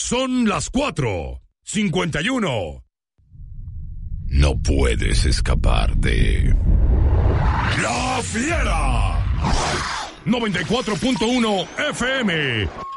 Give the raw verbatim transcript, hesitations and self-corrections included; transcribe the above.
Son las cuatro cincuenta y uno. No puedes escapar de La Fiera. noventa y cuatro punto uno F M.